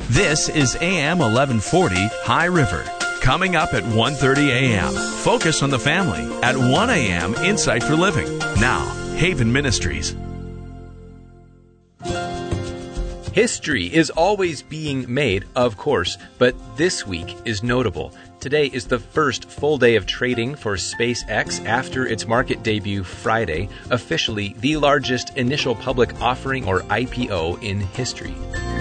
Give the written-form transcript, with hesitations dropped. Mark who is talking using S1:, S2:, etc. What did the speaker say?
S1: This is AM 1140 High River. Coming up at 1:30 a.m., Focus on the Family. At 1 a.m., Insight for Living. Now, Haven Ministries.
S2: History is always being made, of course, but this week is notable. Today is the first full day of trading for SpaceX after its market debut Friday, officially the largest initial public offering or IPO in history.